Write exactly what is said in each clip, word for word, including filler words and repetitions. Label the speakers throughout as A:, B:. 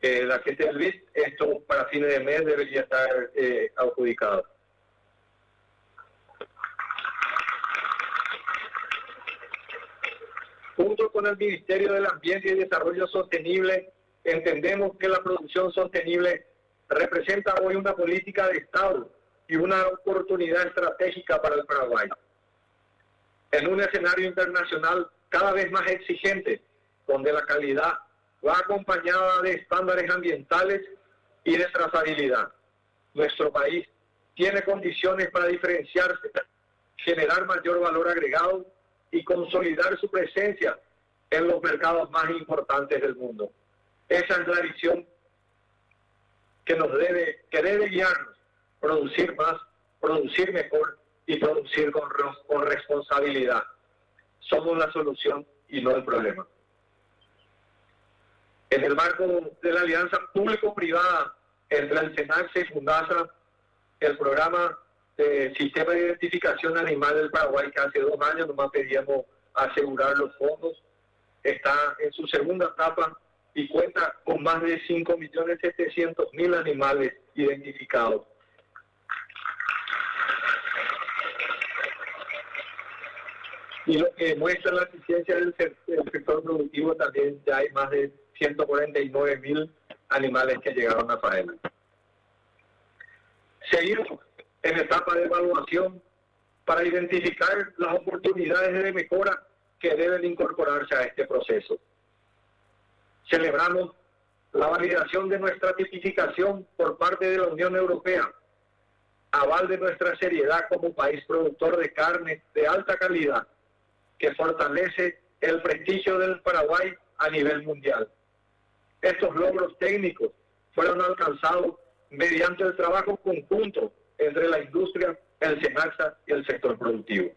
A: eh, la gente del B I D, esto para fines de mes debería estar eh, adjudicado. Junto con el Ministerio del Ambiente y Desarrollo Sostenible, entendemos que la producción sostenible representa hoy una política de Estado y una oportunidad estratégica para el Paraguay. En un escenario internacional cada vez más exigente, donde la calidad va acompañada de estándares ambientales y de trazabilidad, nuestro país tiene condiciones para diferenciarse, generar mayor valor agregado y consolidar su presencia en los mercados más importantes del mundo. Esa es la visión que nos debe, que debe guiarnos: producir más, producir mejor y producir con, con responsabilidad. Somos la solución y no el problema. En el marco de la alianza público-privada entre el SENACSA y Fundasa, el programa de Sistema de Identificación Animal del Paraguay, que hace dos años nomás pedíamos asegurar los fondos, está en su segunda etapa y cuenta con más de cinco millones setecientos mil animales identificados. Y lo que muestra la eficiencia del, del sector productivo, también ya hay más de ciento cuarenta y nueve mil animales que llegaron a faena. Seguimos en etapa de evaluación para identificar las oportunidades de mejora que deben incorporarse a este proceso. Celebramos la validación de nuestra tipificación por parte de la Unión Europea, aval de nuestra seriedad como país productor de carne de alta calidad, que fortalece el prestigio del Paraguay a nivel mundial. Estos logros técnicos fueron alcanzados mediante el trabajo conjunto entre la industria, el SENACSA y el sector productivo.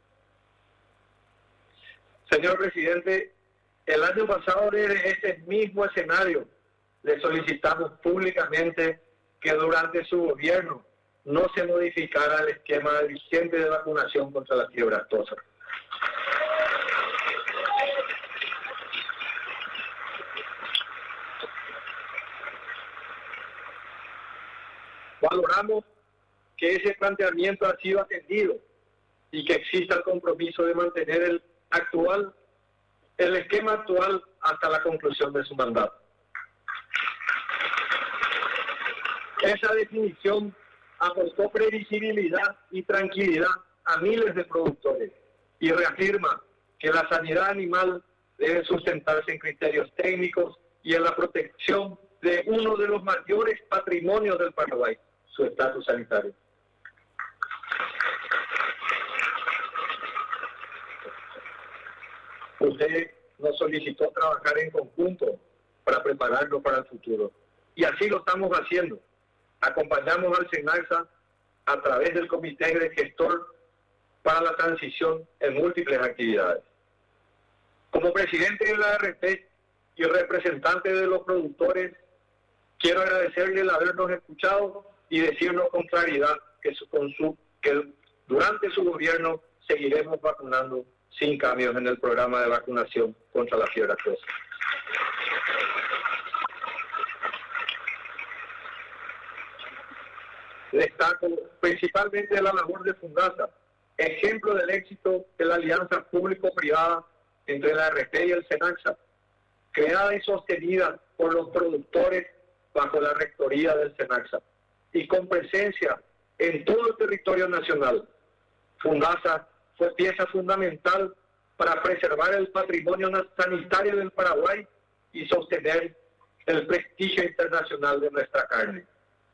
A: Señor presidente, el año pasado, desde este mismo escenario, le solicitamos públicamente que durante su gobierno no se modificara el esquema vigente de vacunación contra la fiebre aftosa. Valoramos que ese planteamiento ha sido atendido y que exista el compromiso de mantener el actual, el esquema actual hasta la conclusión de su mandato. Esa definición aportó previsibilidad y tranquilidad a miles de productores y reafirma que la sanidad animal debe sustentarse en criterios técnicos y en la protección de uno de los mayores patrimonios del Paraguay, su estatus sanitario. Usted nos solicitó trabajar en conjunto para prepararnos para el futuro. Y así lo estamos haciendo. Acompañamos al SENACSA a través del Comité de Gestor para la transición en múltiples actividades. Como presidente de la R P y representante de los productores, quiero agradecerle el habernos escuchado y decirnos con claridad que, su, con su, que durante su gobierno seguiremos vacunando sin cambios en el programa de vacunación contra la fiebre aftosa. Destaco principalmente la labor de Fundasa, ejemplo del éxito de la alianza público-privada entre la R P y el SENACSA, creada y sostenida por los productores bajo la rectoría del SENACSA y con presencia en todo el territorio nacional. Fundasa fue pieza fundamental para preservar el patrimonio sanitario del Paraguay y sostener el prestigio internacional de nuestra carne.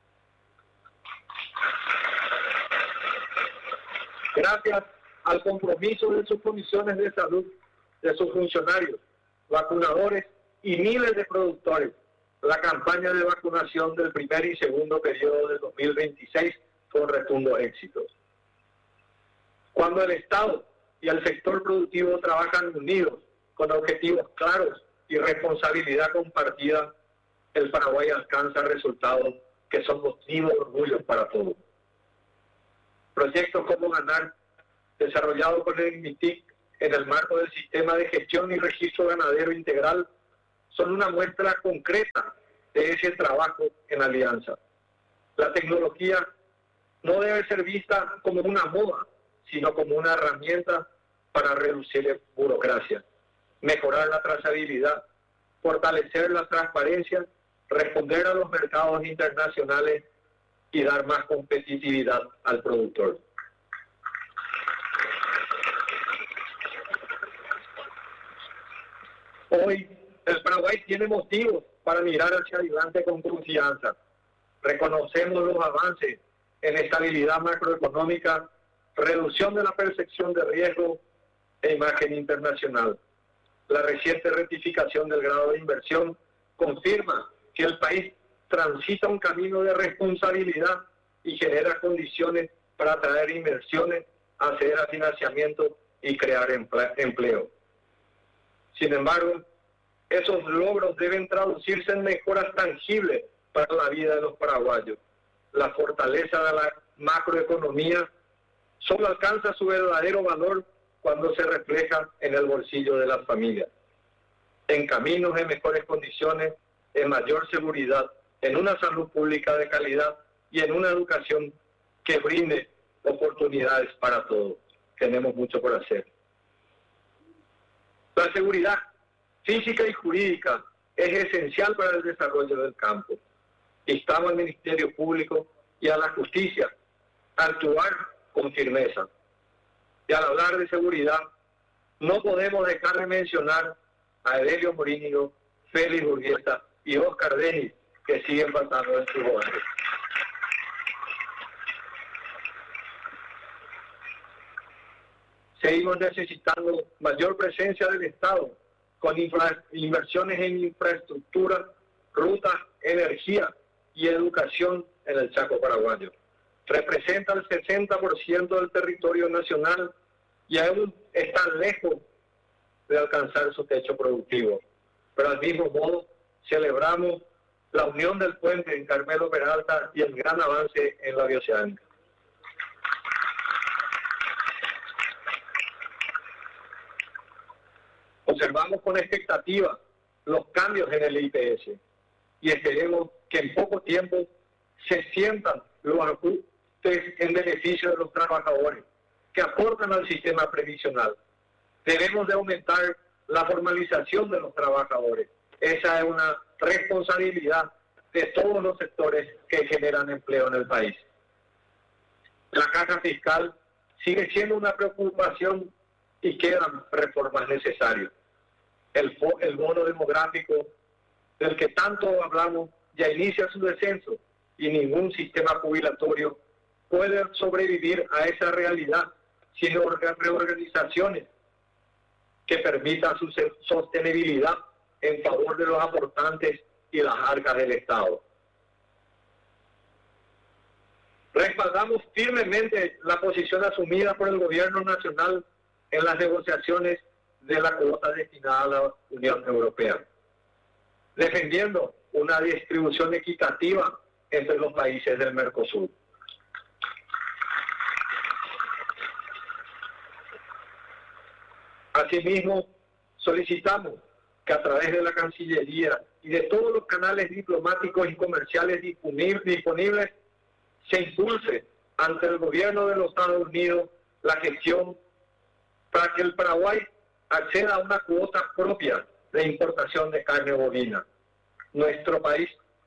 A: Gracias al compromiso de sus comisiones de salud, de sus funcionarios, vacunadores y miles de productores, la campaña de vacunación del primer y segundo periodo del dos mil veintiséis fue un rotundo éxito. Cuando el Estado y el sector productivo trabajan unidos, con objetivos claros y responsabilidad compartida, el Paraguay alcanza resultados que son motivo de orgullo para todos. Proyectos como Ganar, desarrollado por el MITIC en el marco del Sistema de Gestión y Registro Ganadero Integral, son una muestra concreta de ese trabajo en alianza. La tecnología no debe ser vista como una moda, sino como una herramienta para reducir la burocracia, mejorar la trazabilidad, fortalecer la transparencia, responder a los mercados internacionales y dar más competitividad al productor. Hoy el Paraguay tiene motivos para mirar hacia adelante con confianza. Reconocemos los avances en estabilidad macroeconómica, reducción de la percepción de riesgo e imagen internacional. La reciente rectificación del grado de inversión confirma que el país transita un camino de responsabilidad y genera condiciones para atraer inversiones, acceder a financiamiento y crear empleo. Sin embargo, esos logros deben traducirse en mejoras tangibles para la vida de los paraguayos. La fortaleza de la macroeconomía solo alcanza su verdadero valor cuando se refleja en el bolsillo de las familias, en caminos en mejores condiciones, en mayor seguridad, en una salud pública de calidad y en una educación que brinde oportunidades para todos. Tenemos mucho por hacer. La seguridad física y jurídica es esencial para el desarrollo del campo. Instamos al Ministerio Público y a la justicia a actuar con firmeza. Y al hablar de seguridad, no podemos dejar de mencionar a Edelio Morínigo, Félix Urquieta y Oscar Denis, que siguen pasando en sus hogares. Seguimos necesitando mayor presencia del Estado con infra- inversiones en infraestructura, rutas, energía y educación en el Chaco paraguayo. Representa el sesenta por ciento del territorio nacional y aún está lejos de alcanzar su techo productivo. Pero al mismo modo, celebramos la unión del puente en Carmelo Peralta y el gran avance en la bioceánica. Observamos con expectativa los cambios en el I P S y esperemos que en poco tiempo se sientan los ajustes en beneficio de los trabajadores que aportan al sistema previsional. Debemos de aumentar la formalización de los trabajadores. Esa es una responsabilidad de todos los sectores que generan empleo en el país. La caja fiscal sigue siendo una preocupación y quedan reformas necesarias. El, el bono demográfico del que tanto hablamos ya inicia su descenso y ningún sistema jubilatorio puede sobrevivir a esa realidad sin reorganizaciones que permitan su sostenibilidad en favor de los aportantes y las arcas del Estado. Respaldamos firmemente la posición asumida por el Gobierno Nacional en las negociaciones de la cuota destinada a la Unión Europea, defendiendo una distribución equitativa entre los países del Mercosur. Asimismo, solicitamos que a través de la Cancillería y de todos los canales diplomáticos y comerciales disponibles se impulse ante el gobierno de los Estados Unidos la gestión para que el Paraguay acceda a una cuota propia de importación de carne bovina. Nuestro país,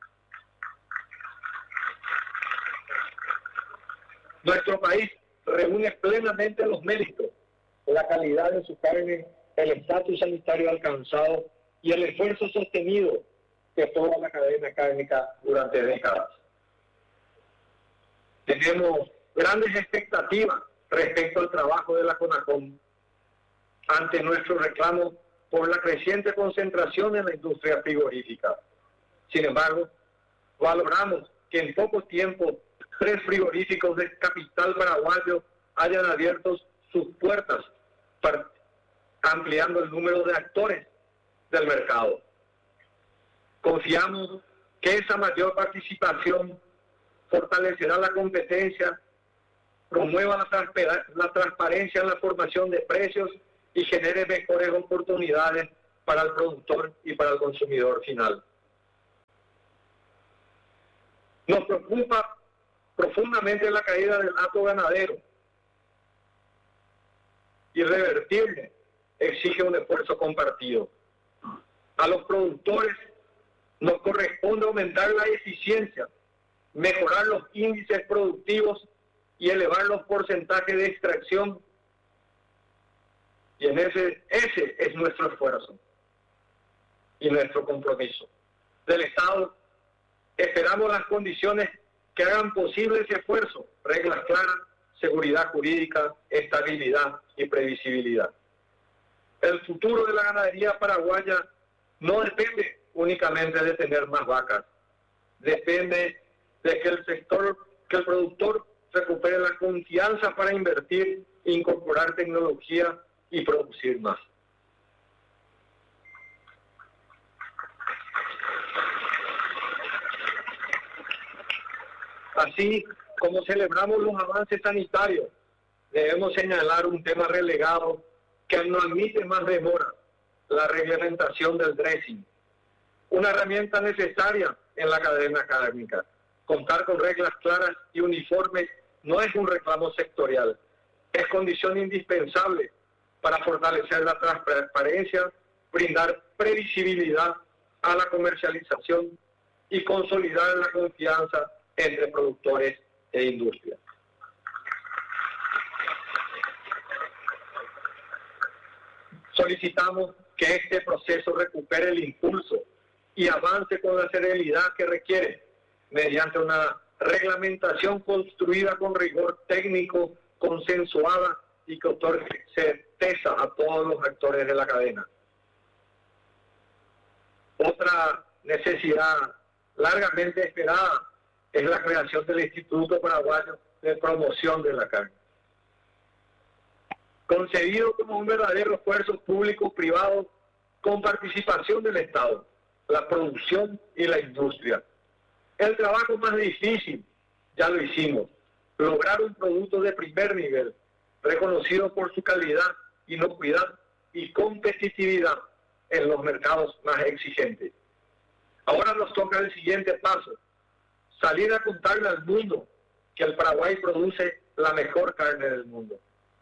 A: nuestro país reúne plenamente los méritos, la calidad de su carne, el estatus sanitario alcanzado y el esfuerzo sostenido de toda la cadena cárnica durante décadas. Tenemos grandes expectativas respecto al trabajo de la CONACOM ante nuestro reclamo por la creciente concentración en la industria frigorífica. Sin embargo, valoramos que en poco tiempo tres frigoríficos de capital paraguayo hayan abierto sus puertas, para, ampliando el número de actores del mercado. Confiamos que esa mayor participación fortalecerá la competencia, promueva la, transpar- la transparencia en la formación de precios y genere mejores oportunidades para el productor y para el consumidor final. Nos preocupa profundamente la caída del hato ganadero. Y revertirlo exige un esfuerzo compartido. A los productores nos corresponde aumentar la eficiencia, mejorar los índices productivos y elevar los porcentajes de extracción. Y en ese, ese es nuestro esfuerzo y nuestro compromiso. Del Estado esperamos las condiciones que hagan posible ese esfuerzo: reglas claras, seguridad jurídica, estabilidad y previsibilidad. El futuro de la ganadería paraguaya no depende únicamente de tener más vacas, depende de que el sector, que el productor recupere la confianza para invertir, incorporar tecnología y producir más. Así como celebramos los avances sanitarios, debemos señalar un tema relegado que no admite más demora: la reglamentación del dressing. Una herramienta necesaria en la cadena cárnica. Contar con reglas claras y uniformes no es un reclamo sectorial, es condición indispensable para fortalecer la transparencia, brindar previsibilidad a la comercialización y consolidar la confianza entre productores e industria. Solicitamos que este proceso recupere el impulso y avance con la celeridad que requiere, mediante una reglamentación construida con rigor técnico, consensuada y que otorgue certeza a todos los actores de la cadena. Otra necesidad largamente esperada es la creación del Instituto Paraguayo de Promoción de la Carne. Concebido como un verdadero esfuerzo público-privado con participación del Estado, la producción y la industria. El trabajo más difícil ya lo hicimos: lograr un producto de primer nivel, reconocido por su calidad, inocuidad y competitividad en los mercados más exigentes. Ahora nos toca el siguiente paso: salir a contarle al mundo que el Paraguay produce la mejor carne del mundo.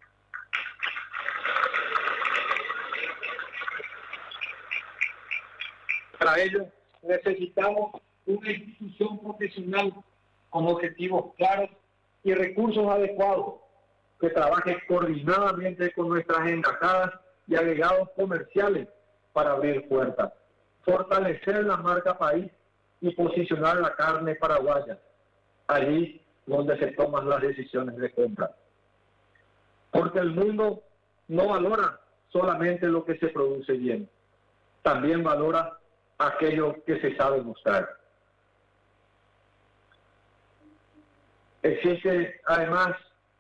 A: Para ello necesitamos una institución profesional con objetivos claros y recursos adecuados, que trabaje coordinadamente con nuestras embajadas y agregados comerciales para abrir puertas, fortalecer la marca país y posicionar la carne paraguaya allí donde se toman las decisiones de compra. Porque el mundo no valora solamente lo que se produce bien, también valora aquello que se sabe mostrar. Existe además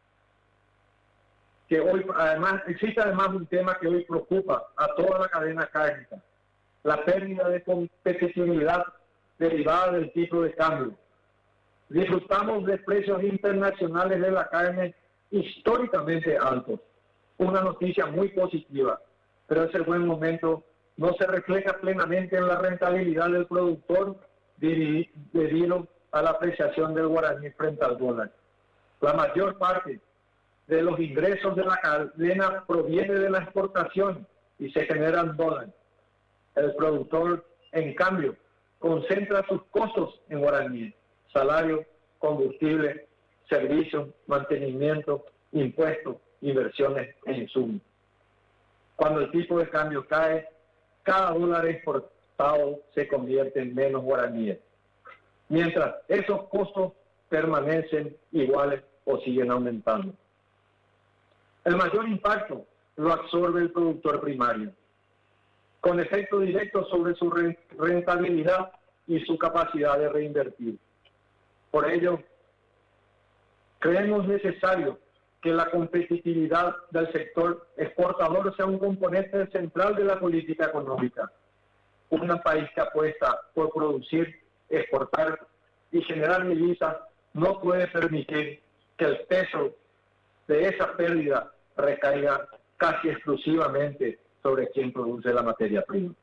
A: que hoy, además, existe además un tema que hoy preocupa a toda la cadena cárnica: la pérdida de competitividad derivada del tipo de cambio. Disfrutamos de precios internacionales de la carne históricamente altos, una noticia muy positiva, pero ese buen momento no se refleja plenamente en la rentabilidad del productor debido a la apreciación del guaraní frente al dólar. La mayor parte de los ingresos de la cadena proviene de la exportación y se generan dólares. El productor, en cambio, concentra sus costos en guaraní: salario, combustible, servicios, mantenimiento, impuestos, inversiones e insumos. Cuando el tipo de cambio cae, cada dólar exportado se convierte en menos guaraníes, mientras esos costos permanecen iguales o siguen aumentando. El mayor impacto lo absorbe el productor primario, con efecto directo sobre su rentabilidad y su capacidad de reinvertir. Por ello, creemos necesario que la competitividad del sector exportador sea un componente central de la política económica. Un país que apuesta por producir, exportar y generar divisas no puede permitir que el peso de esa pérdida recaiga casi exclusivamente sobre quien produce la materia prima.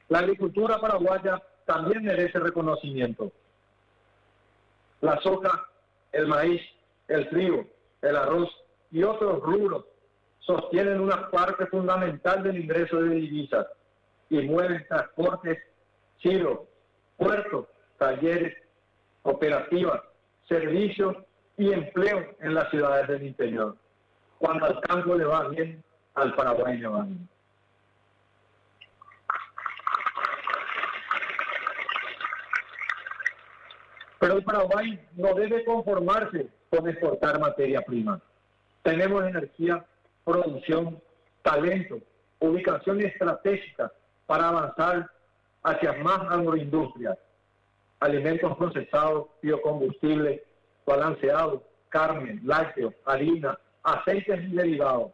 A: La agricultura paraguaya también merece reconocimiento. La soja, el maíz, el trigo, el arroz y otros rubros sostienen una parte fundamental del ingreso de divisas y mueven transportes, silos, puertos, talleres, cooperativas, servicios y empleo en las ciudades del interior. Cuando al campo le va bien, al Paraguay le va bien. Pero el Paraguay no debe conformarse con exportar materia prima. Tenemos energía, producción, talento, ubicación estratégica para avanzar hacia más agroindustria, alimentos procesados, biocombustibles, balanceados, carne, lácteos, harina, aceites y derivados.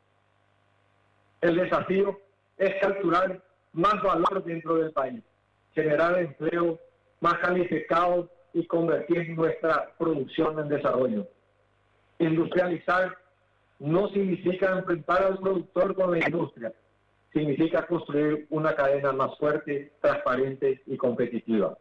A: El desafío es capturar más valor dentro del país, generar empleo más calificado y convertir nuestra producción en desarrollo. Industrializar no significa enfrentar al productor con la industria, significa construir una cadena más fuerte, transparente y competitiva.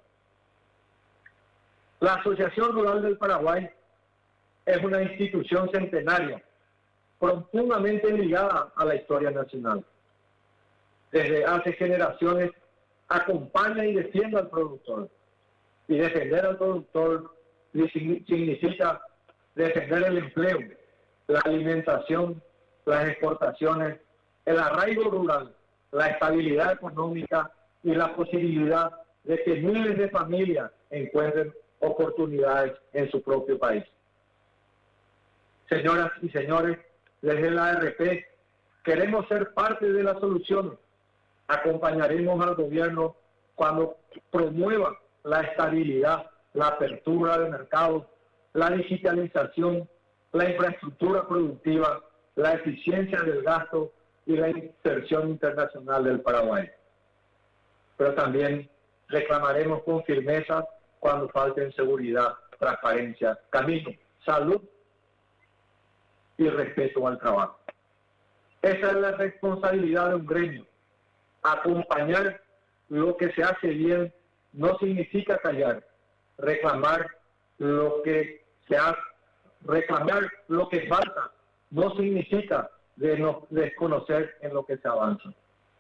A: La Asociación Rural del Paraguay es una institución centenaria, profundamente ligada a la historia nacional. Desde hace generaciones acompaña y defiende al productor. Y defender al productor significa defender el empleo, la alimentación, las exportaciones, el arraigo rural, la estabilidad económica y la posibilidad de que miles de familias encuentren oportunidades en su propio país. Señoras y señores, desde la A R P queremos ser parte de la solución. Acompañaremos al gobierno cuando promueva la estabilidad, la apertura de mercados, la digitalización, la infraestructura productiva, la eficiencia del gasto y la inserción internacional del Paraguay. Pero también reclamaremos con firmeza cuando falten seguridad, transparencia, camino, salud y respeto al trabajo. Esa es la responsabilidad de un gremio. Acompañar lo que se hace bien no significa callar, reclamar lo que se hace, reclamar lo que falta no significa de no desconocer en lo que se avanza.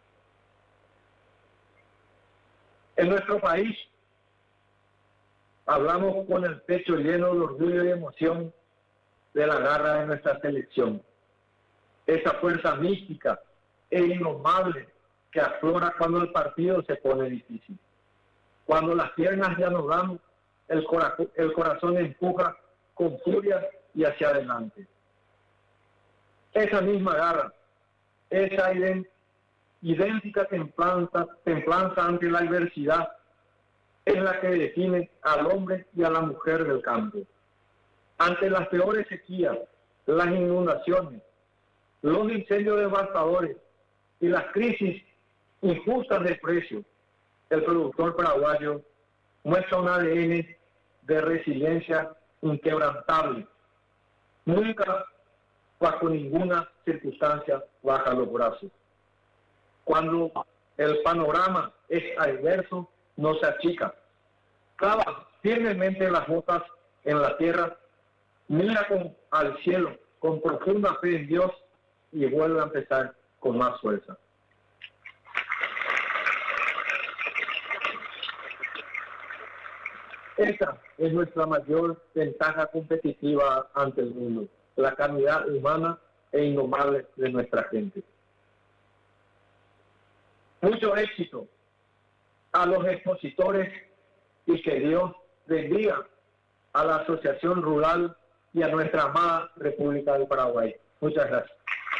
A: En nuestro país hablamos con el pecho lleno de orgullo y emoción de la garra de nuestra selección, esa fuerza mística e indomable que aflora cuando el partido se pone difícil. Cuando las piernas ya no dan, el, cora el corazón empuja con furia y hacia adelante. Esa misma garra, esa idéntica templanza, templanza ante la adversidad, es la que define al hombre y a la mujer del campo. Ante las peores sequías, las inundaciones, los incendios devastadores y las crisis injustas de precios, el productor paraguayo muestra un A D N de resiliencia inquebrantable. Nunca, bajo ninguna circunstancia, baja los brazos. Cuando el panorama es adverso, no se achica. Clava firmemente las botas en la tierra, mira con, al cielo con profunda fe en Dios y vuelve a empezar con más fuerza. Esa es nuestra mayor ventaja competitiva ante el mundo, la calidad humana e indomable de nuestra gente. Mucho éxito a los expositores y que Dios bendiga a la Asociación Rural y a nuestra amada República del Paraguay. Muchas gracias.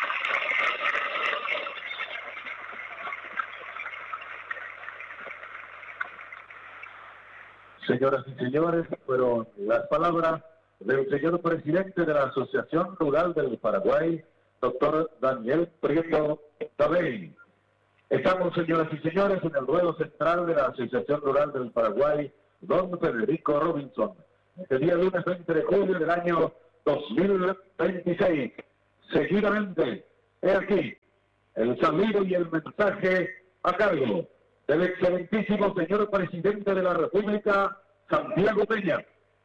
B: Señoras y señores, fueron las palabras del señor presidente de la Asociación Rural del Paraguay, doctor Daniel Prieto Tabey. Estamos, señoras y señores, en el ruedo central de la Asociación Rural del Paraguay, don Federico Robinson. Este día lunes veinte de julio del año dos mil veintiséis. Seguidamente, he aquí el saludo y el mensaje a cargo del excelentísimo señor presidente de la República, Santiago Peña.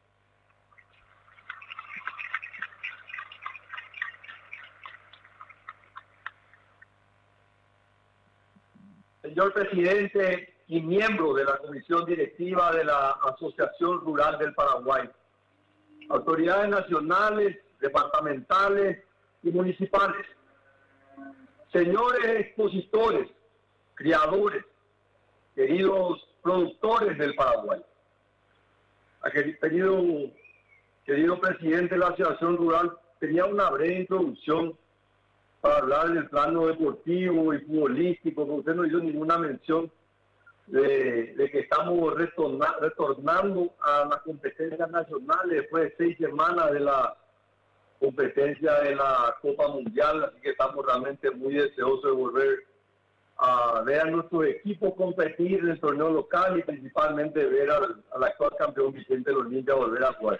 A: Señor presidente y miembro de la comisión directiva de la Asociación Rural del Paraguay, autoridades nacionales, departamentales y municipales, señores expositores, criadores, queridos productores del Paraguay, querido, querido presidente de la Asociación Rural, tenía una breve introducción para hablar del plano deportivo y futbolístico, porque usted no hizo ninguna mención de, de que estamos retorna, retornando a las competencias nacionales después de seis semanas de la competencia de la Copa Mundial, así que estamos realmente muy deseosos de volver a ver a nuestros equipos competir en el torneo local y principalmente ver al, al actual campeón Vicente Los Ninjas volver a jugar.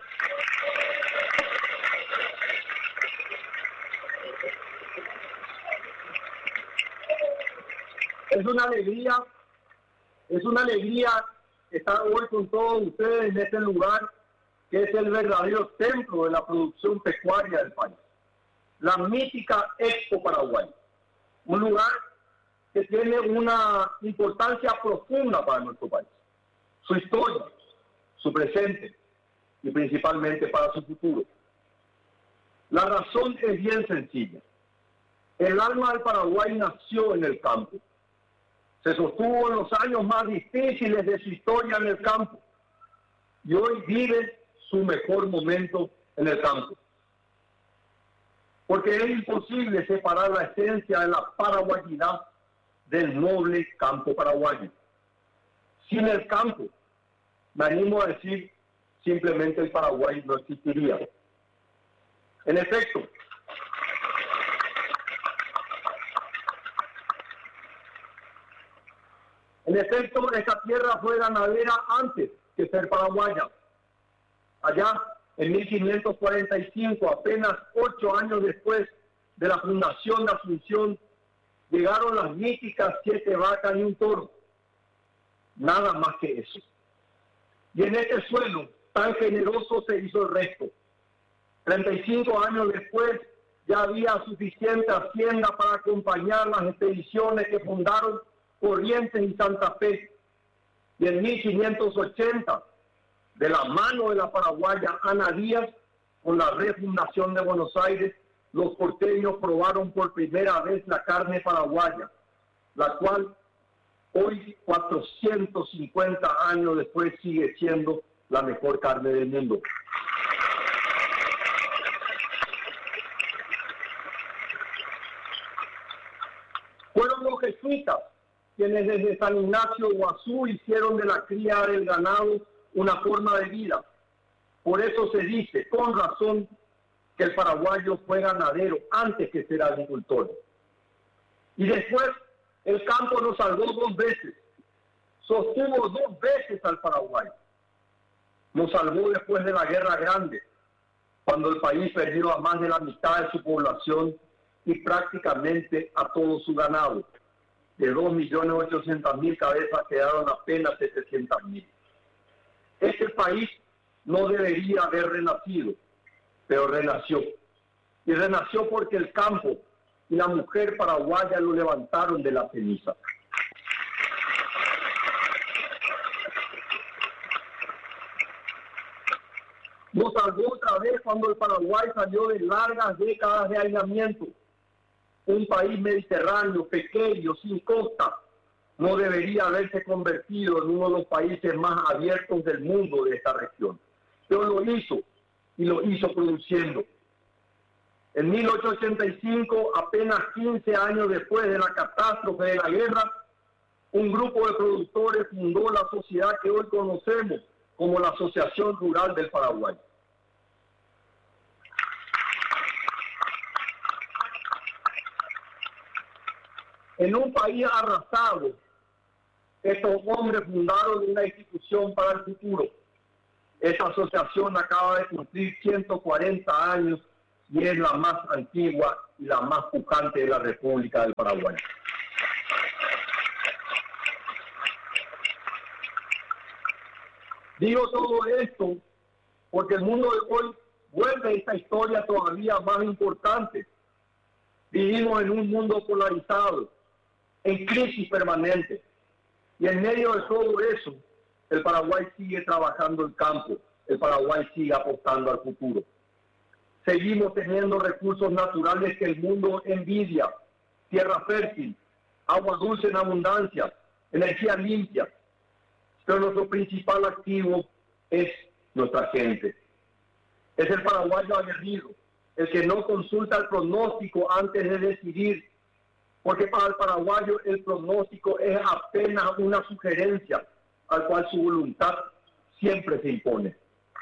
A: Es una alegría, es una alegría estar hoy con todos ustedes en este lugar que es el verdadero templo de la producción pecuaria del país. La mítica Expo Paraguay, un lugar que tiene una importancia profunda para nuestro país, su historia, su presente y principalmente para su futuro. La razón es bien sencilla. El alma del Paraguay nació en el campo. Se sostuvo en los años más difíciles de su historia en el campo y hoy vive su mejor momento en el campo. Porque es imposible separar la esencia de la paraguayidad del noble campo paraguayo. Sin el campo, me animo a decir, simplemente el Paraguay no existiría. En efecto, En efecto, esta tierra fue ganadera antes que ser paraguaya. Allá, en mil quinientos cuarenta y cinco, apenas ocho años después de la fundación de Asunción, llegaron las míticas siete vacas y un toro. Nada más que eso. Y en este suelo tan generoso se hizo el resto. treinta y cinco años después, ya había suficiente hacienda para acompañar las expediciones que fundaron Corrientes y Santa Fe. Y en mil quinientos ochenta, de la mano de la paraguaya Ana Díaz, con la refundación de Buenos Aires, los porteños probaron por primera vez la carne paraguaya, la cual hoy, cuatrocientos cincuenta años después, sigue siendo la mejor carne del mundo. Fueron los jesuitas quienes desde San Ignacio Guazú hicieron de la cría del ganado una forma de vida. Por eso se dice, con razón, que el paraguayo fue ganadero antes que ser agricultor. Y después, el campo nos salvó dos veces. Sostuvo dos veces al Paraguay. Nos salvó después de la Guerra Grande, cuando el país perdió a más de la mitad de su población y prácticamente a todo su ganado. De dos millones ochocientas mil cabezas quedaron apenas setecientas mil. Este país no debería haber renacido, pero renació. Y renació porque el campo y la mujer paraguaya lo levantaron de la ceniza. Nos salvó otra vez cuando el Paraguay salió de largas décadas de aislamiento. Un país mediterráneo, pequeño, sin costa, no debería haberse convertido en uno de los países más abiertos del mundo de esta región. Pero lo hizo, y lo hizo produciendo. En mil ochocientos ochenta y cinco, apenas quince años después de la catástrofe de la guerra, un grupo de productores fundó la sociedad que hoy conocemos como la Asociación Rural del Paraguay. En un país arrasado, estos hombres fundaron una institución para el futuro. Esta asociación acaba de cumplir ciento cuarenta años y es la más antigua y la más pujante de la República del Paraguay. Digo todo esto porque el mundo de hoy vuelve esta historia todavía más importante. Vivimos en un mundo polarizado, en crisis permanente. Y en medio de todo eso, el Paraguay sigue trabajando el campo, el Paraguay sigue apostando al futuro. Seguimos teniendo recursos naturales que el mundo envidia, tierra fértil, agua dulce en abundancia, energía limpia. Pero nuestro principal activo es nuestra gente. Es el paraguayo aguerrido, el que no consulta el pronóstico antes de decidir, porque para el paraguayo el pronóstico es apenas una sugerencia, al cual su voluntad siempre se impone.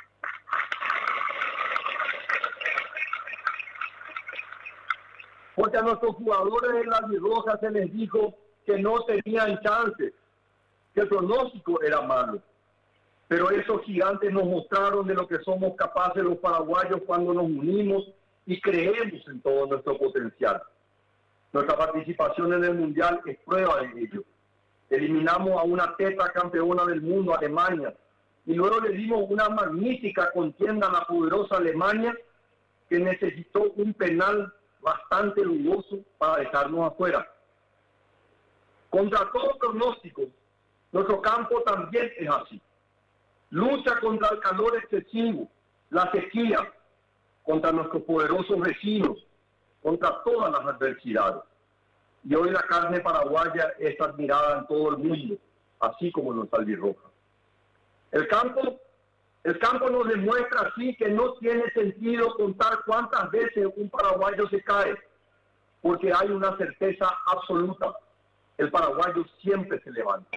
A: Porque a nuestros jugadores de la Albirroja se les dijo que no tenían chance, que el pronóstico era malo. Pero esos gigantes nos mostraron de lo que somos capaces los paraguayos cuando nos unimos y creemos en todo nuestro potencial. Nuestra participación en el Mundial es prueba de ello. Eliminamos a una tetracampeona del mundo, Alemania, y luego le dimos una magnífica contienda a la poderosa Alemania, que necesitó un penal bastante dudoso para dejarnos afuera. Contra todo pronóstico, nuestro campo también es así. Lucha contra el calor excesivo, la sequía, contra nuestros poderosos vecinos, contra todas las adversidades. Y hoy la carne paraguaya es admirada en todo el mundo, así como nuestra albirroja. El campo, el campo nos demuestra así que no tiene sentido contar cuántas veces un paraguayo se cae, porque hay una certeza absoluta: el paraguayo siempre se levanta.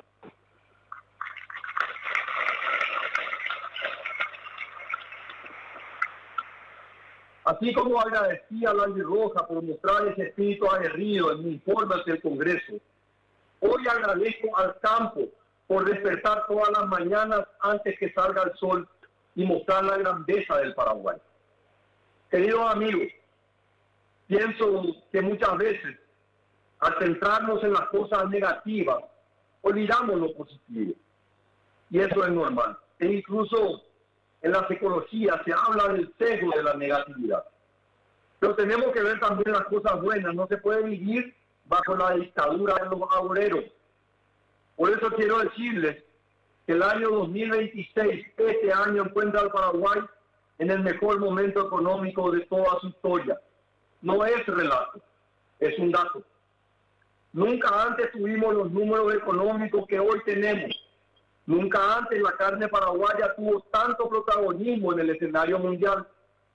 A: Así como agradecí a la Albirroja por mostrar ese espíritu aguerrido en mi informe ante el Congreso, hoy agradezco al campo por despertar todas las mañanas antes que salga el sol y mostrar la grandeza del Paraguay. Queridos amigos, pienso que muchas veces, al centrarnos en las cosas negativas, olvidamos lo positivo. Y eso es normal. E incluso en la psicología se habla del sesgo de la negatividad. Pero tenemos que ver también las cosas buenas. No se puede vivir bajo la dictadura de los agoreros. Por eso quiero decirles que el año dos mil veintiséis, este año, encuentra al Paraguay en el mejor momento económico de toda su historia. No es relato, es un dato. Nunca antes tuvimos los números económicos que hoy tenemos. Nunca antes la carne paraguaya tuvo tanto protagonismo en el escenario mundial.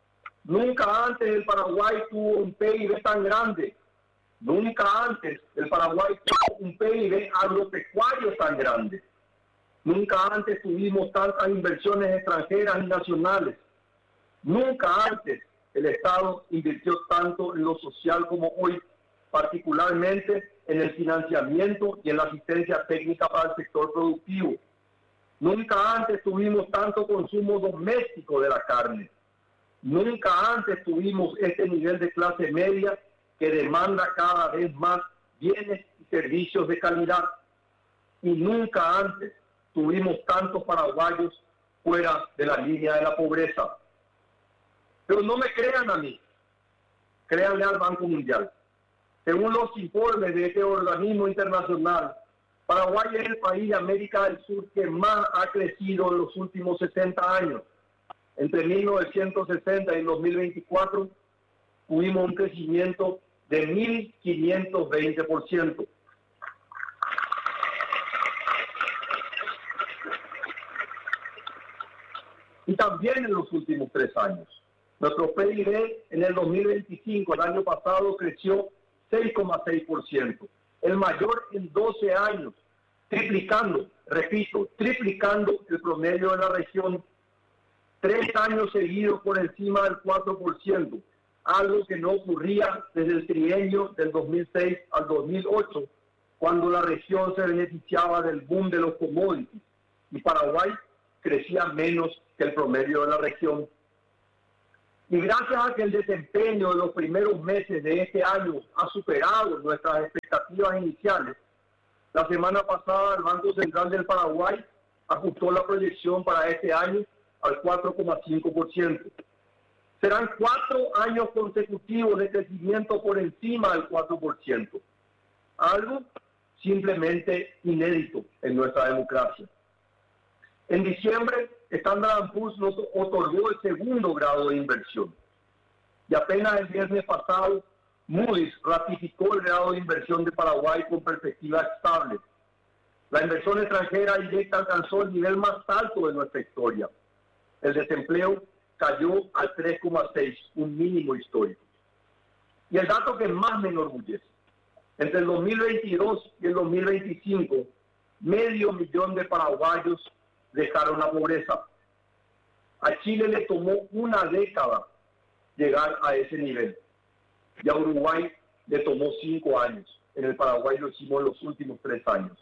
A: Nunca antes el Paraguay tuvo un P I B tan grande. Nunca antes el Paraguay tuvo un P I B agropecuario tan grande. Nunca antes tuvimos tantas inversiones extranjeras y nacionales. Nunca antes el Estado invirtió tanto en lo social como hoy, particularmente en el financiamiento y en la asistencia técnica para el sector productivo. Nunca antes tuvimos tanto consumo doméstico de la carne. Nunca antes tuvimos este nivel de clase media que demanda cada vez más bienes y servicios de calidad. Y nunca antes tuvimos tantos paraguayos fuera de la línea de la pobreza. Pero no me crean a mí, créanle al Banco Mundial. Según los informes de este organismo internacional, Paraguay es el país de América del Sur que más ha crecido en los últimos sesenta años. Entre mil novecientos sesenta y dos mil veinticuatro tuvimos un crecimiento de mil quinientos veinte por ciento. Y también en los últimos tres años. Nuestro P I B en el dos mil veinticinco, el año pasado, creció seis coma seis por ciento. El mayor en doce años, triplicando, repito, triplicando el promedio de la región, tres años seguidos por encima del cuatro por ciento, algo que no ocurría desde el trienio del dos mil seis al dos mil ocho, cuando la región se beneficiaba del boom de los commodities, y Paraguay crecía menos que el promedio de la región. Y gracias a que el desempeño de los primeros meses de este año ha superado nuestras expectativas iniciales, la semana pasada el Banco Central del Paraguay ajustó la proyección para este año al cuatro coma cinco por ciento. Serán cuatro años consecutivos de crecimiento por encima del cuatro por ciento. Algo simplemente inédito en nuestra democracia. En diciembre, Standard and Poor's nos otorgó el segundo grado de inversión. Y apenas el viernes pasado, Moody's ratificó el grado de inversión de Paraguay con perspectiva estable. La inversión extranjera directa alcanzó el nivel más alto de nuestra historia. El desempleo cayó al tres coma seis, un mínimo histórico. Y el dato que más me enorgullece, entre el dos mil veintidós y el dos mil veinticinco, medio millón de paraguayos dejaron la pobreza. A Chile le tomó una década llegar a ese nivel. Y a Uruguay le tomó cinco años. En el Paraguay lo hicimos en los últimos tres años.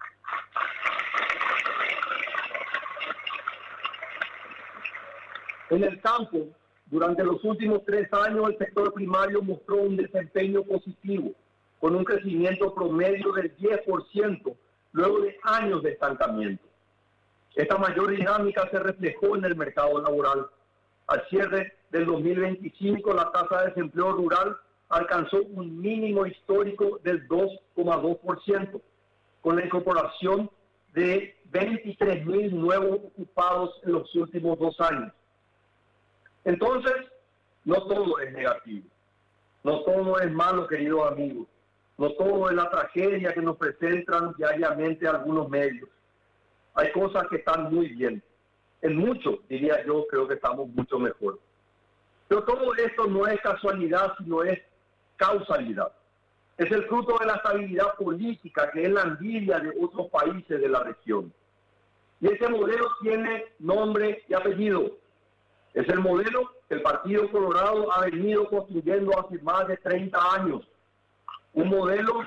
A: En el campo, durante los últimos tres años, el sector primario mostró un desempeño positivo, con un crecimiento promedio del diez por ciento, luego de años de estancamiento. Esta mayor dinámica se reflejó en el mercado laboral. Al cierre del dos mil veinticinco, la tasa de desempleo rural alcanzó un mínimo histórico del dos coma dos por ciento, con la incorporación de veintitrés mil nuevos ocupados en los últimos dos años. Entonces, no todo es negativo, no todo es malo, queridos amigos, no todo es la tragedia que nos presentan diariamente algunos medios. Hay cosas que están muy bien, en mucho, diría yo, creo que estamos mucho mejor. Pero todo esto no es casualidad, sino es causalidad. Es el fruto de la estabilidad política, que es la envidia de otros países de la región. Y ese modelo tiene nombre y apellido. Es el modelo que el Partido Colorado ha venido construyendo hace más de treinta años. Un modelo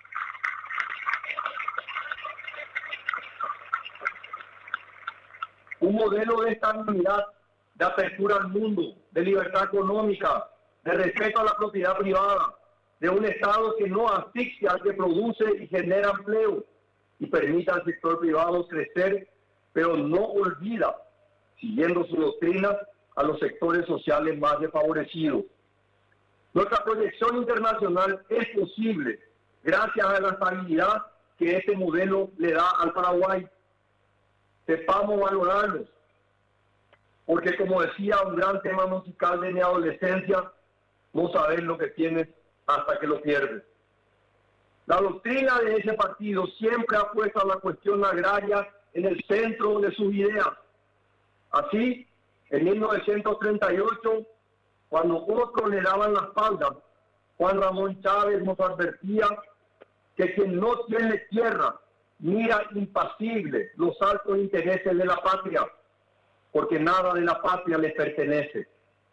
A: un modelo de estabilidad, de apertura al mundo, de libertad económica, de respeto a la propiedad privada, de un Estado que no asfixia al que produce y genera empleo y permite al sector privado crecer, pero no olvida, siguiendo su doctrina, a los sectores sociales más desfavorecidos. Nuestra proyección internacional es posible gracias a la estabilidad que este modelo le da al Paraguay. Sepamos valorarlos, porque como decía un gran tema musical de mi adolescencia, no sabes lo que tienes hasta que lo pierdes. La doctrina de ese partido siempre ha puesto a la cuestión agraria en el centro de sus ideas. Así, en mil novecientos treinta y ocho, cuando otros le daban la espalda, Juan Ramón Chávez nos advertía que quien no tiene tierra mira impasible los altos intereses de la patria, porque nada de la patria le pertenece.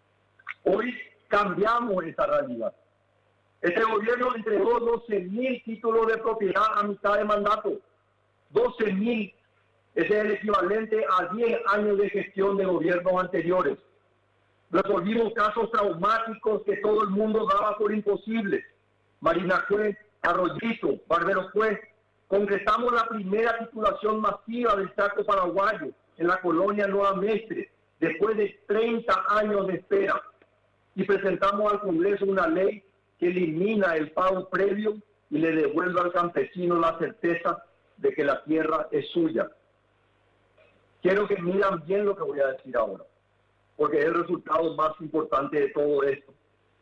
A: Hoy cambiamos esa realidad. Este gobierno entregó doce mil títulos de propiedad a mitad de mandato. doce mil. Ese es el equivalente a diez años de gestión de gobiernos anteriores. Resolvimos casos traumáticos que todo el mundo daba por imposibles. Marina Cue, Arroyito, Barbero Cue. Concretamos la primera titulación masiva del Chaco paraguayo en la colonia Nueva Mestre, después de treinta años de espera. Y presentamos al Congreso una ley que elimina el pago previo y le devuelve al campesino la certeza de que la tierra es suya. Quiero que miren bien lo que voy a decir ahora, porque es el resultado más importante de todo esto.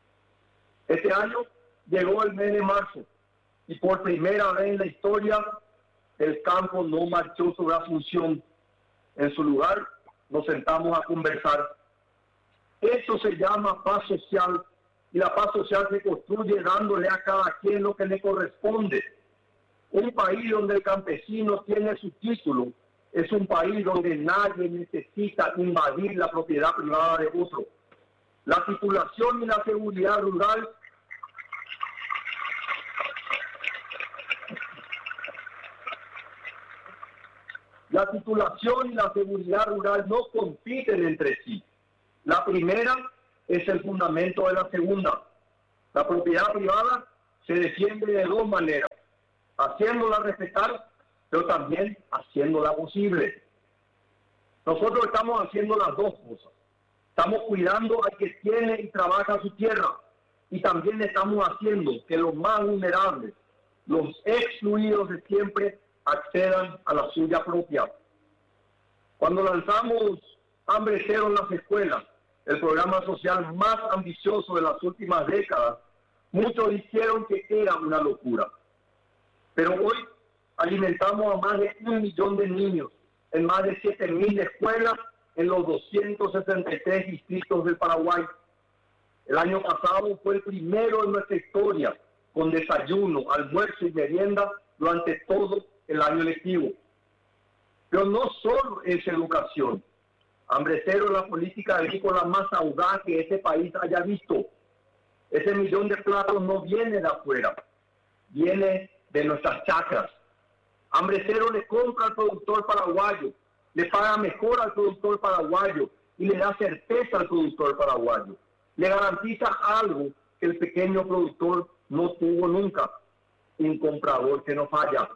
A: Este año llegó el mes de marzo y por primera vez en la historia el campo no marchó sobre Asunción. En su lugar nos sentamos a conversar. Eso se llama paz social, y la paz social se construye dándole a cada quien lo que le corresponde. Un país donde el campesino tiene su título es un país donde nadie necesita invadir la propiedad privada de otro. La titulación y la seguridad rural La titulación y la seguridad rural no compiten entre sí. La primera es el fundamento de la segunda. La propiedad privada se defiende de dos maneras: haciéndola respetar, pero también haciéndola posible. Nosotros estamos haciendo las dos cosas. Estamos cuidando al que tiene y trabaja su tierra, y también estamos haciendo que los más vulnerables, los excluidos de siempre, accedan a la suya propia. Cuando lanzamos Hambre Cero en las escuelas, el programa social más ambicioso de las últimas décadas, muchos dijeron que era una locura. Pero hoy alimentamos a más de un millón de niños en más de siete mil escuelas en los doscientos sesenta y tres distritos del Paraguay. El año pasado fue el primero en nuestra historia con desayuno, almuerzo y merienda durante todo el año lectivo. Pero no solo es educación. Hambre Cero es la política agrícola más audaz que este país haya visto. Ese millón de platos no viene de afuera, viene de nuestras chacras. Hambre Cero le compra al productor paraguayo, le paga mejor al productor paraguayo y le da certeza al productor paraguayo. Le garantiza algo que el pequeño productor no tuvo nunca: un comprador que no falla.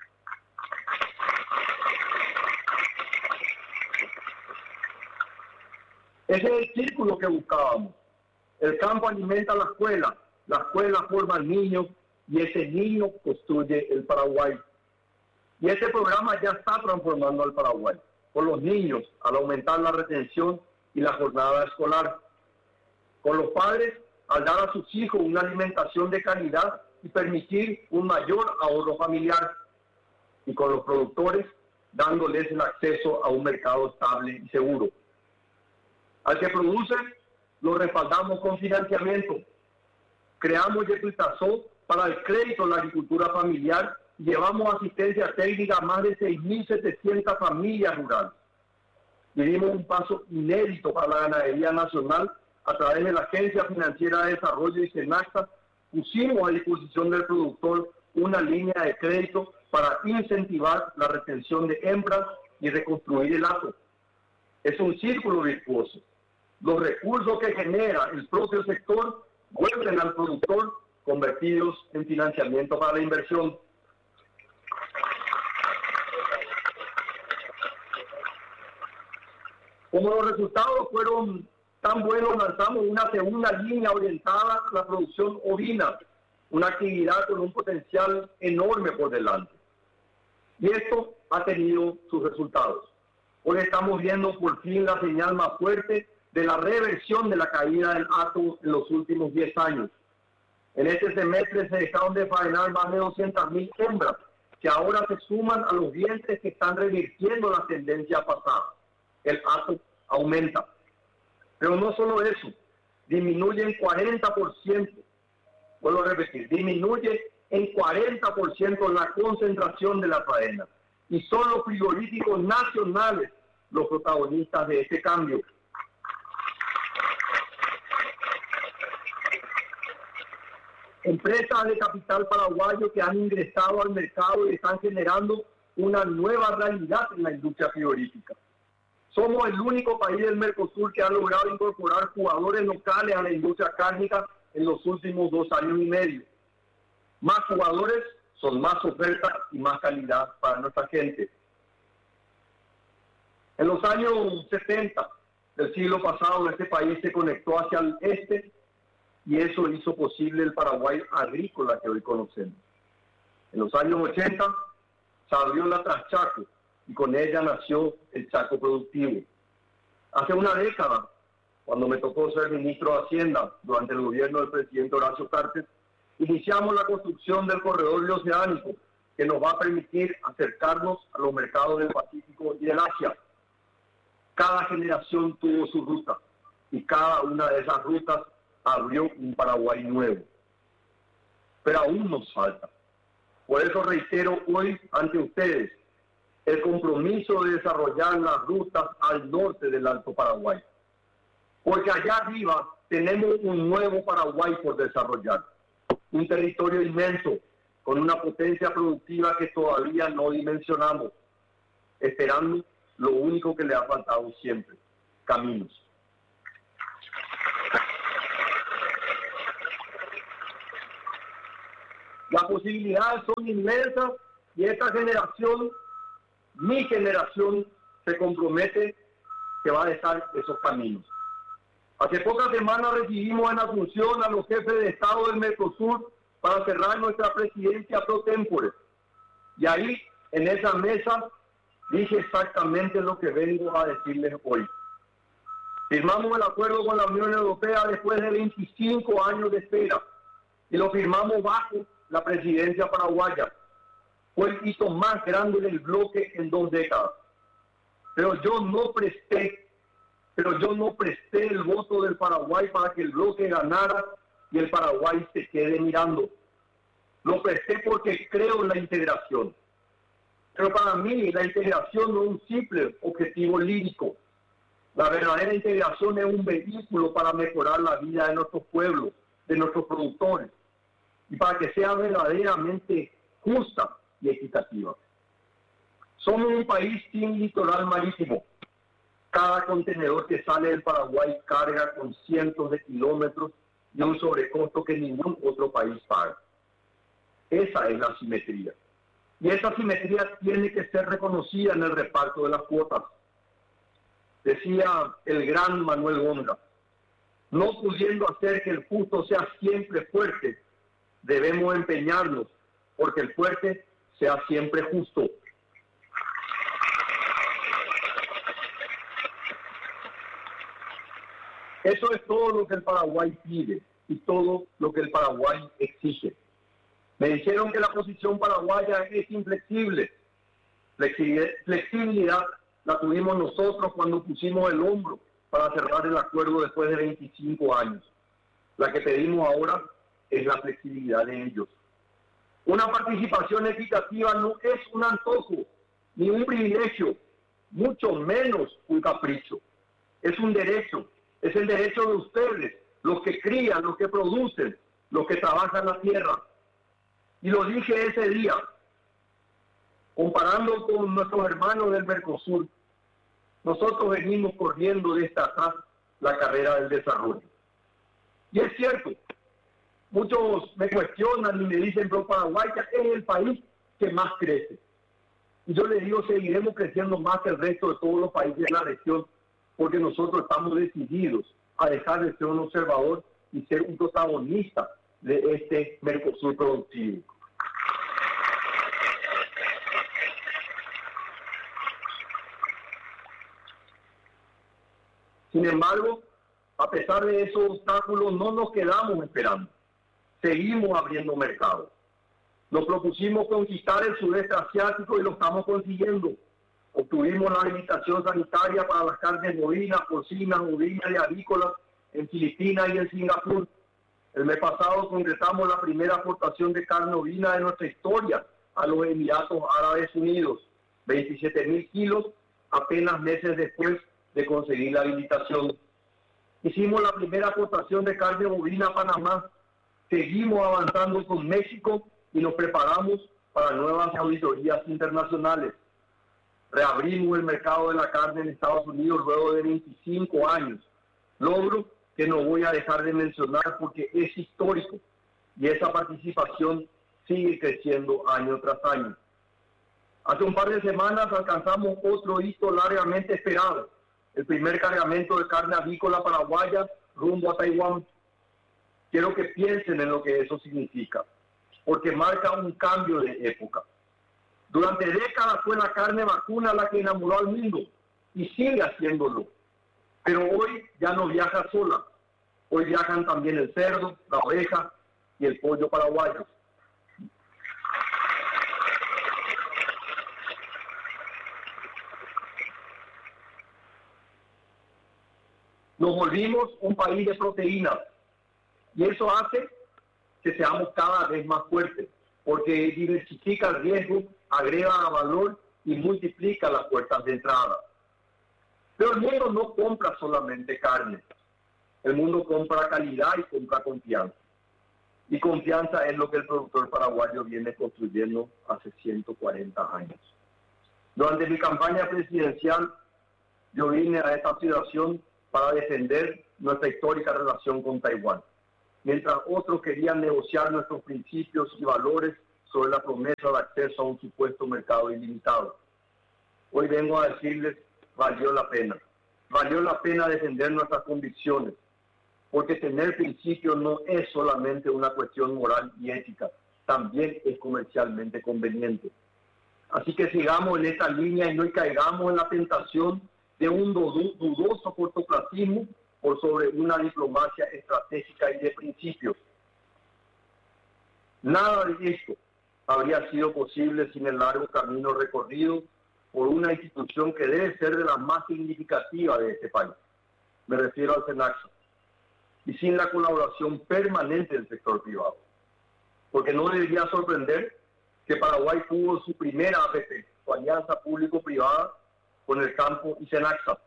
A: Ese es el círculo que buscábamos. El campo alimenta a la escuela, la escuela forma al niño y ese niño construye el Paraguay. Y este programa ya está transformando al Paraguay con los niños al aumentar la retención y la jornada escolar. Con los padres al dar a sus hijos una alimentación de calidad y permitir un mayor ahorro familiar. Y con los productores dándoles el acceso a un mercado estable y seguro. Al que produce, lo respaldamos con financiamiento. Creamos Yetuitazó para el crédito en la agricultura familiar y llevamos asistencia técnica a más de seis mil setecientas familias rurales. Y dimos un paso inédito para la ganadería nacional a través de la Agencia Financiera de Desarrollo y SENACSA. Pusimos a disposición del productor una línea de crédito para incentivar la retención de hembras y reconstruir el hato. Es un círculo virtuoso. Los recursos que genera el propio sector vuelven al productor, convertidos en financiamiento para la inversión. Como los resultados fueron tan buenos, lanzamos una segunda línea orientada a la producción ovina, una actividad con un potencial enorme por delante. Y esto ha tenido sus resultados. Hoy estamos viendo por fin la señal más fuerte de la reversión de la caída del hato en los últimos diez años. En este semestre se dejaron de faenar más de doscientas mil hembras, que ahora se suman a los vientres que están revirtiendo la tendencia pasada. El hato aumenta. Pero no solo eso, disminuye en cuarenta por ciento, vuelvo a repetir, disminuye en cuarenta por ciento la concentración de la faena. Y son los frigoríficos nacionales los protagonistas de este cambio. Empresas de capital paraguayo que han ingresado al mercado y están generando una nueva realidad en la industria frigorífica. Somos el único país del Mercosur que ha logrado incorporar jugadores locales a la industria cárnica en los últimos dos años y medio. Más jugadores son más oferta y más calidad para nuestra gente. En los años setenta del siglo pasado, este país se conectó hacia el este y eso hizo posible el Paraguay agrícola que hoy conocemos. En los años ochenta se abrió la Traschaco y con ella nació el Chaco productivo. Hace una década, cuando me tocó ser ministro de Hacienda durante el gobierno del presidente Horacio Cartes, iniciamos la construcción del corredor bioceánico que nos va a permitir acercarnos a los mercados del Pacífico y del Asia. Cada generación tuvo su ruta y cada una de esas rutas abrió un Paraguay nuevo. Pero aún nos falta. Por eso reitero hoy ante ustedes el compromiso de desarrollar las rutas al norte del Alto Paraguay. Porque allá arriba tenemos un nuevo Paraguay por desarrollar. Un territorio inmenso, con una potencia productiva que todavía no dimensionamos, esperando lo único que le ha faltado siempre: caminos. Las posibilidades son inmensas y esta generación, mi generación, se compromete
C: que va a dejar esos caminos. Hace pocas semanas recibimos en Asunción a los jefes de Estado del Mercosur para cerrar nuestra presidencia pro tempore. Y ahí, en esa mesa, dije exactamente lo que vengo a decirles hoy. Firmamos el acuerdo con la Unión Europea después de veinticinco años de espera y lo firmamos bajo la presidencia paraguaya. Fue el hito más grande del bloque en dos décadas. Pero yo no presté, pero yo no presté el voto del Paraguay para que el bloque ganara y el Paraguay se quede mirando. Lo presté porque creo en la integración. Pero para mí la integración no es un simple objetivo lírico. La verdadera integración es un vehículo para mejorar la vida de nuestros pueblos, de nuestros productores, y para que sea verdaderamente justa y equitativa. Somos un país sin litoral marítimo. Cada contenedor que sale del Paraguay carga con cientos de kilómetros y un sobrecosto que ningún otro país paga. Esa es la asimetría. Y esa asimetría tiene que ser reconocida en el reparto de las cuotas. Decía el gran Manuel Gondra, no pudiendo hacer que el justo sea siempre fuerte, debemos empeñarnos porque el fuerte sea siempre justo. Eso es todo lo que el Paraguay pide y todo lo que el Paraguay exige. Me dijeron que la posición paraguaya es inflexible. Flexibilidad la tuvimos nosotros cuando pusimos el hombro para cerrar el acuerdo después de veinticinco años. La que pedimos ahora es la flexibilidad de ellos. Una participación equitativa no es un antojo, ni un privilegio, mucho menos un capricho. Es un derecho, es el derecho de ustedes, los que crían, los que producen, los que trabajan la tierra. Y lo dije ese día, comparando con nuestros hermanos del Mercosur, nosotros venimos corriendo desde atrás la carrera del desarrollo. Y es cierto, muchos me cuestionan y me dicen, pero Paraguay es el país que más crece. Y yo les digo, seguiremos creciendo más que el resto de todos los países de la región, porque nosotros estamos decididos a dejar de ser un observador y ser un protagonista de este Mercosur productivo. Sin embargo, a pesar de esos obstáculos, no nos quedamos esperando. Seguimos abriendo mercados. Nos propusimos conquistar el sudeste asiático y lo estamos consiguiendo. Obtuvimos la habilitación sanitaria para las carnes bovinas, porcinas, ovinas y avícolas en Filipinas y en Singapur. El mes pasado concretamos la primera aportación de carne ovina de nuestra historia a los Emiratos Árabes Unidos, veintisiete mil kilos, apenas meses después de conseguir la habilitación. Hicimos la primera aportación de carne bovina a Panamá, seguimos avanzando con México y nos preparamos para nuevas auditorías internacionales. Reabrimos el mercado de la carne en Estados Unidos luego de veinticinco años, logro que no voy a dejar de mencionar porque es histórico y esa participación sigue creciendo año tras año. Hace un par de semanas alcanzamos otro hito largamente esperado, el primer cargamento de carne avícola paraguaya rumbo a Taiwán. Quiero que piensen en lo que eso significa, porque marca un cambio de época. Durante décadas fue la carne vacuna la que enamoró al mundo y sigue haciéndolo. Pero hoy ya no viaja sola. Hoy viajan también el cerdo, la oveja y el pollo paraguayo. Nos volvimos un país de proteínas y eso hace que seamos cada vez más fuertes, porque diversifica el riesgo, agrega valor y multiplica las puertas de entrada. Pero el mundo no compra solamente carne, el mundo compra calidad y compra confianza. Y confianza es lo que el productor paraguayo viene construyendo hace ciento cuarenta años. Durante mi campaña presidencial, yo vine a esta situación para defender nuestra histórica relación con Taiwán, mientras otros querían negociar nuestros principios y valores sobre la promesa de acceso a un supuesto mercado ilimitado. Hoy vengo a decirles, valió la pena. valió la pena defender nuestras convicciones, porque tener principios no es solamente una cuestión moral y ética, también es comercialmente conveniente. Así que sigamos en esta línea y no caigamos en la tentación de un dudoso cortoplacismo por sobre una diplomacia estratégica y de principios. Nada de esto habría sido posible sin el largo camino recorrido por una institución que debe ser de las más significativas de este país. Me refiero al SENACSA. Y sin la colaboración permanente del sector privado. Porque no debería sorprender que Paraguay tuvo su primera A P P, su alianza público-privada, con el campo y SENACSA.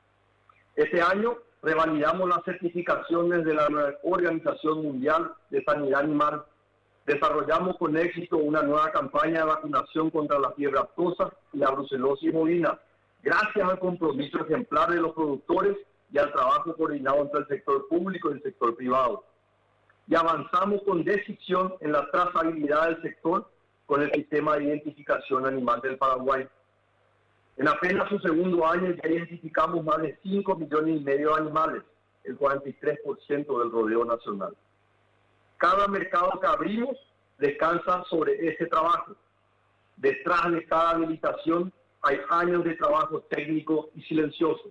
C: Este año revalidamos las certificaciones de la Organización Mundial de Sanidad Animal. Desarrollamos con éxito una nueva campaña de vacunación contra la fiebre aftosa y la brucelosis bovina, gracias al compromiso ejemplar de los productores y al trabajo coordinado entre el sector público y el sector privado. Y avanzamos con decisión en la trazabilidad del sector con el sistema de identificación animal del Paraguay. En apenas su segundo año ya identificamos más de cinco millones y medio de animales, el cuarenta y tres por ciento del rodeo nacional. Cada mercado que abrimos descansa sobre ese trabajo. Detrás de cada habilitación hay años de trabajo técnico y silencioso.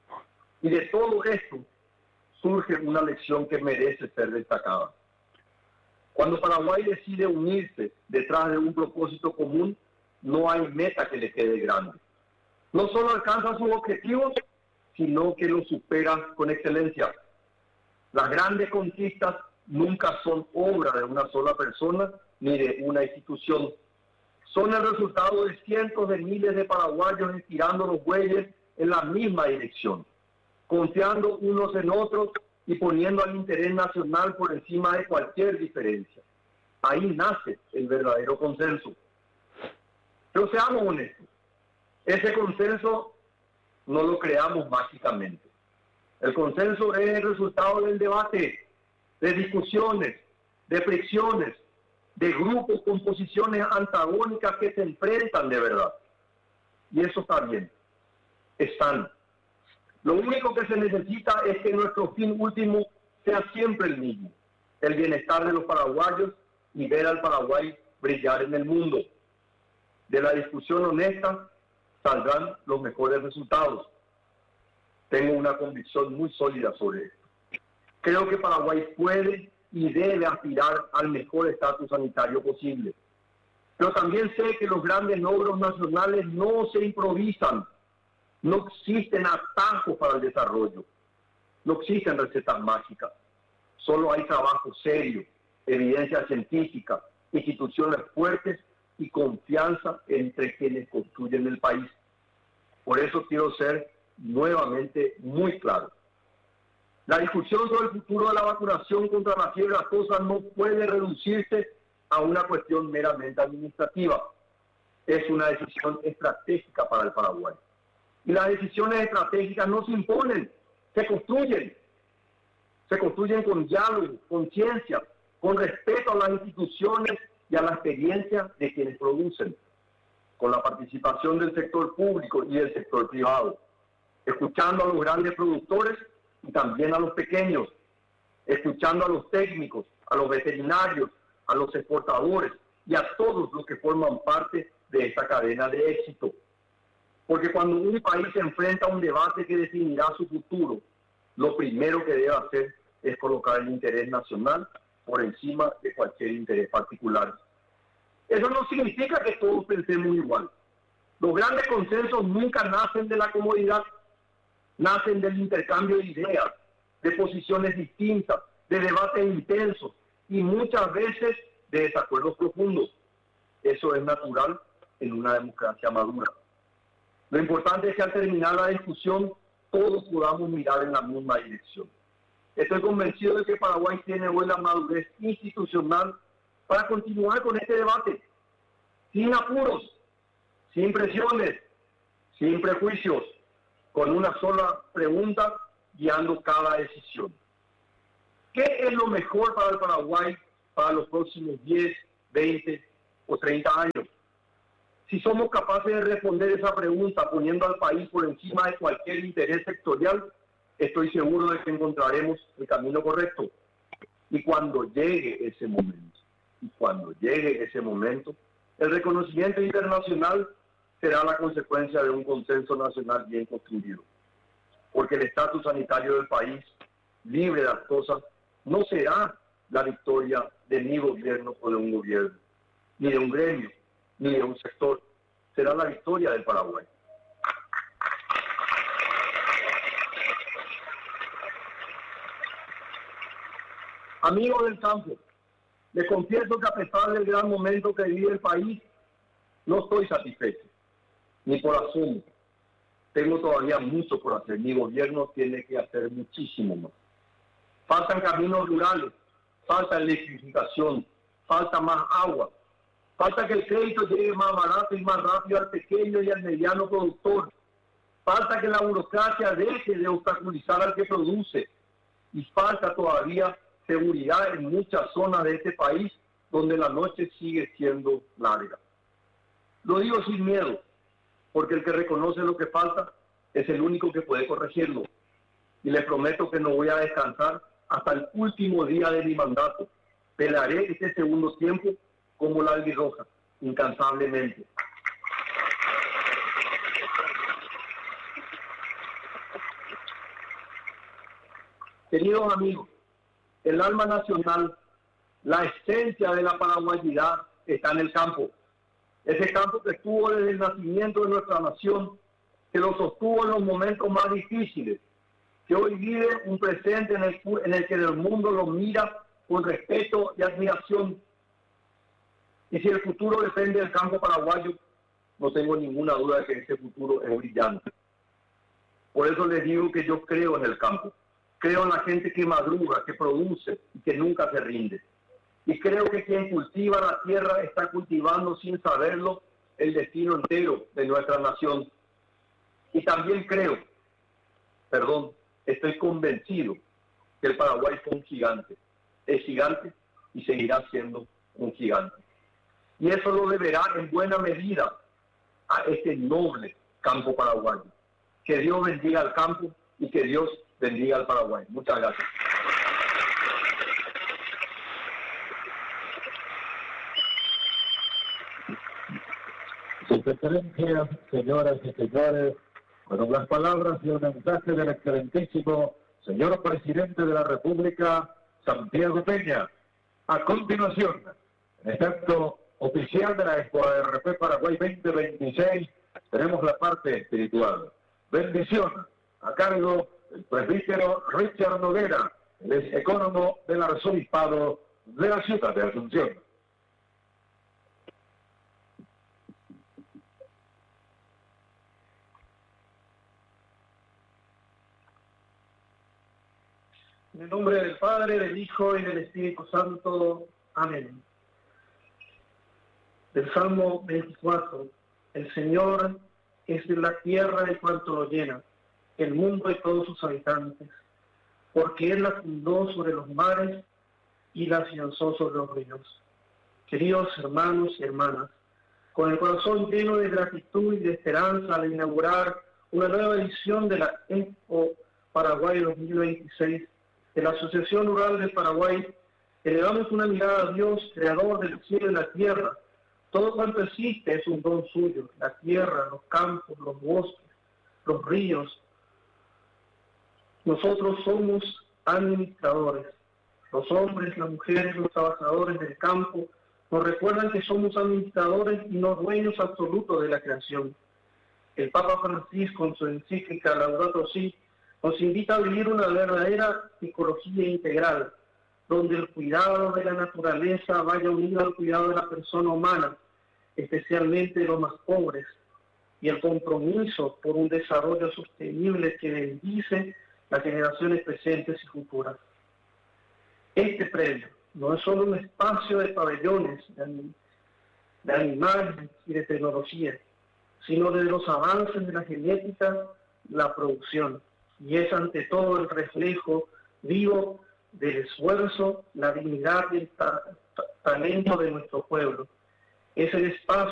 C: Y de todo esto surge una lección que merece ser destacada. Cuando Paraguay decide unirse detrás de un propósito común, no hay meta que le quede grande. No solo alcanza sus objetivos, sino que los supera con excelencia. Las grandes conquistas nunca son obra de una sola persona ni de una institución. Son el resultado de cientos de miles de paraguayos estirando los bueyes en la misma dirección, confiando unos en otros y poniendo al interés nacional por encima de cualquier diferencia. Ahí nace el verdadero consenso. Pero seamos honestos, ese consenso no lo creamos mágicamente. El consenso es el resultado del debate, de discusiones, de fricciones, de grupos con posiciones antagónicas que se enfrentan de verdad. Y eso está bien, es sano. Lo único que se necesita es que nuestro fin último sea siempre el mismo, el bienestar de los paraguayos y ver al Paraguay brillar en el mundo. De la discusión honesta saldrán los mejores resultados. Tengo una convicción muy sólida sobre esto. Creo que Paraguay puede y debe aspirar al mejor estatus sanitario posible. Pero también sé que los grandes logros nacionales no se improvisan. No existen atajos para el desarrollo. No existen recetas mágicas. Solo hay trabajo serio, evidencia científica, instituciones fuertes y confianza entre quienes construyen el país. Por eso quiero ser nuevamente muy claro. La discusión sobre el futuro de la vacunación contra la fiebre aftosa no puede reducirse a una cuestión meramente administrativa. Es una decisión estratégica para el Paraguay. Y las decisiones estratégicas no se imponen, se construyen. Se construyen con diálogo, con ciencia, con respeto a las instituciones y a la experiencia de quienes producen, con la participación del sector público y del sector privado, escuchando a los grandes productores y también a los pequeños, escuchando a los técnicos, a los veterinarios, a los exportadores y a todos los que forman parte de esta cadena de éxito. Porque cuando un país se enfrenta a un debate que definirá su futuro, lo primero que debe hacer es colocar el interés nacional por encima de cualquier interés particular. Eso no significa que todos pensemos igual. Los grandes consensos nunca nacen de la comodidad, nacen del intercambio de ideas, de posiciones distintas, de debates intensos y muchas veces de desacuerdos profundos. Eso es natural en una democracia madura. Lo importante es que al terminar la discusión todos podamos mirar en la misma dirección. Estoy convencido de que Paraguay tiene hoy la madurez institucional para continuar con este debate, sin apuros, sin presiones, sin prejuicios, con una sola pregunta guiando cada decisión. ¿Qué es lo mejor para el Paraguay para los próximos diez, veinte o treinta años? Si somos capaces de responder esa pregunta poniendo al país por encima de cualquier interés sectorial, estoy seguro de que encontraremos el camino correcto. Y cuando llegue ese momento, y cuando llegue ese momento, el reconocimiento internacional será la consecuencia de un consenso nacional bien construido. Porque el estatus sanitario del país, libre de las cosas, no será la victoria de mi gobierno o de un gobierno, ni de un gremio, ni de un sector. Será la victoria del Paraguay. Amigos del campo, les confieso que a pesar del gran momento que vive el país, no estoy satisfecho, ni por asomo. Tengo todavía mucho por hacer. Mi gobierno tiene que hacer muchísimo más. Faltan caminos rurales, falta electrificación, falta más agua, falta que el crédito llegue más barato y más rápido al pequeño y al mediano productor, falta que la burocracia deje de obstaculizar al que produce, y falta todavía seguridad en muchas zonas de este país donde la noche sigue siendo larga. Lo digo sin miedo, porque el que reconoce lo que falta es el único que puede corregirlo. Y les prometo que no voy a descansar hasta el último día de mi mandato. Pelearé este segundo tiempo como la albirroja, incansablemente. Queridos amigos, el alma nacional, la esencia de la paraguayidad está en el campo. Ese campo que estuvo desde el nacimiento de nuestra nación, que lo sostuvo en los momentos más difíciles, que hoy vive un presente en el, en el que el mundo lo mira con respeto y admiración. Y si el futuro depende del campo paraguayo, no tengo ninguna duda de que ese futuro es brillante. Por eso les digo que yo creo en el campo. Creo en la gente que madruga, que produce y que nunca se rinde. Y creo que quien cultiva la tierra está cultivando sin saberlo el destino entero de nuestra nación. Y también creo, perdón, estoy convencido que el Paraguay fue un gigante. Es gigante y seguirá siendo un gigante. Y eso lo deberá en buena medida a este noble campo paraguayo. Que Dios bendiga al campo y que Dios bendiga al Paraguay. Muchas gracias.
B: Sus excelencias, señoras y señores, con las palabras y el mensaje del excelentísimo señor presidente de la República, Santiago Peña. A continuación, en este acto oficial de la Expo A R P Paraguay veinte veintiséis, tenemos la parte espiritual. Bendición a cargo del presbítero Richard Noguera, el ex ecónomo del arzobispado de la ciudad de Asunción.
D: En el nombre del Padre, del Hijo y del Espíritu Santo. Amén. Del Salmo veinticuatro. El Señor es de la tierra y cuanto lo llena, el mundo y todos sus habitantes, porque Él la fundó sobre los mares y la afianzó sobre los ríos. Queridos hermanos y hermanas, con el corazón lleno de gratitud y de esperanza al inaugurar una nueva edición de la Expo Paraguay dos mil veintiséis, de la Asociación Rural del Paraguay, elevamos una mirada a Dios, creador del cielo y la tierra. Todo cuanto existe es un don suyo: la tierra, los campos, los bosques, los ríos. Nosotros somos administradores. Los hombres, las mujeres, los trabajadores del campo nos recuerdan que somos administradores y no dueños absolutos de la creación. El Papa Francisco, en su encíclica Laudato Si, nos invita a vivir una verdadera ecología integral, donde el cuidado de la naturaleza vaya unido al cuidado de la persona humana, especialmente de los más pobres, y el compromiso por un desarrollo sostenible que bendice las generaciones presentes y futuras. Este predio no es solo un espacio de pabellones, de, de animales y de tecnología, sino de los avances de la genética, la producción, y es ante todo el reflejo vivo del esfuerzo, la dignidad y el ta- ta- talento de nuestro pueblo. Es el espacio